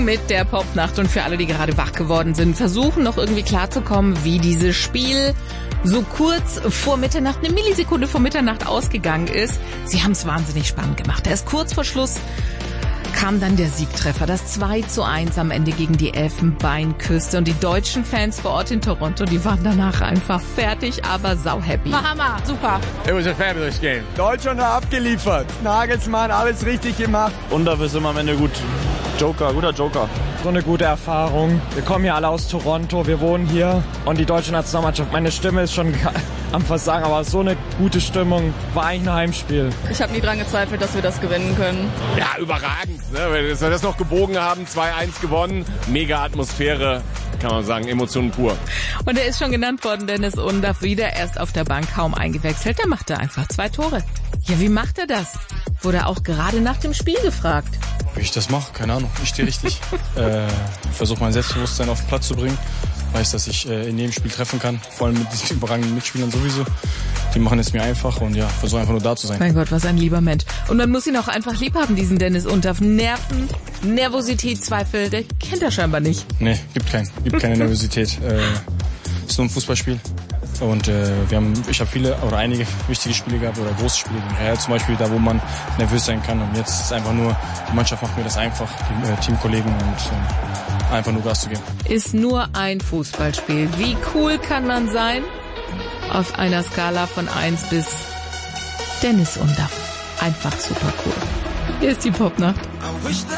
mit der Popnacht und für alle, die gerade wach geworden sind, versuchen noch irgendwie klarzukommen, wie dieses Spiel so kurz vor Mitternacht, eine Millisekunde vor Mitternacht ausgegangen ist. Sie haben es wahnsinnig spannend gemacht. Erst kurz vor Schluss kam dann der Siegtreffer, das 2:1 am Ende gegen die Elfenbeinküste. Und die deutschen Fans vor Ort in Toronto, die waren danach einfach fertig, aber sau-happy. Hammer, super. It was a fabulous game. Deutschland hat abgeliefert. Nagelsmann, alles richtig gemacht. Und dafür sind wir am Ende gut. Guter Joker. So eine gute Erfahrung. Wir kommen hier alle aus Toronto, wir wohnen hier. Und die deutsche Nationalmannschaft, meine Stimme ist schon am Versagen, aber so eine gute Stimmung, war eigentlich ein Heimspiel. Ich habe nie dran gezweifelt, dass wir das gewinnen können. Ja, überragend. Ne? Dass wir das noch gebogen haben, 2:1 gewonnen. Mega Atmosphäre, kann man sagen, Emotionen pur. Und er ist schon genannt worden, Dennis Undaff, wieder erst auf der Bank, kaum eingewechselt. Der machte einfach 2 Tore. Ja, wie macht er das? Wurde auch gerade nach dem Spiel gefragt. Wie ich das mache, keine Ahnung. Ich stehe richtig. Versuche mein Selbstbewusstsein auf den Platz zu bringen. Weiß, dass ich in jedem Spiel treffen kann. Vor allem mit diesen überragenden Mitspielern sowieso. Die machen es mir einfach und ja, versuche einfach nur da zu sein. Mein Gott, was ein lieber Mensch. Und man muss ihn auch einfach lieb haben, diesen Dennis Undaff. Nerven, Nervosität, Zweifel, der kennt er scheinbar nicht. Nee, gibt keine Nervosität. Ist nur ein Fußballspiel. Und ich habe viele oder einige wichtige Spiele gehabt oder große Spiele gegen Real zum Beispiel, da wo man nervös sein kann. Und jetzt ist es einfach nur, die Mannschaft macht mir das einfach, die Teamkollegen, und einfach nur Gas zu geben. Ist nur ein Fußballspiel. Wie cool kann man sein? Auf einer Skala von 1 bis Dennis Undaff. Einfach super cool. Hier ist die Popnacht.